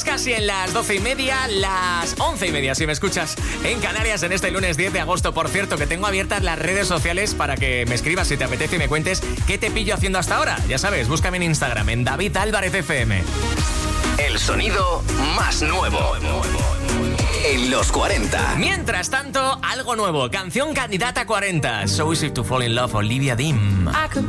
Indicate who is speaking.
Speaker 1: casi en las 12:30, las 11:30 si me escuchas en Canarias en este lunes 10 de agosto. Por cierto, que tengo abiertas las redes sociales para que me escribas si te apetece y me cuentes qué te pillo haciendo hasta ahora. Ya sabes, búscame en Instagram, en David Álvarez FM.
Speaker 2: El sonido más nuevo en los 40.
Speaker 1: Mientras tanto, algo nuevo. Canción candidata a 40. So Easy to Fall in Love, Olivia Dean.